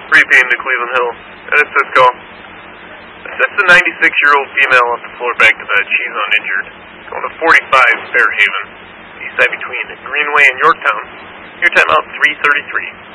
3P into Cleveland Hill. And it's Cisco. Assist the 96-year-old female off the floor back to bed. She's uninjured. Going to 45 Fairhaven. East side between Greenway and Yorktown. Your timeout 3:33.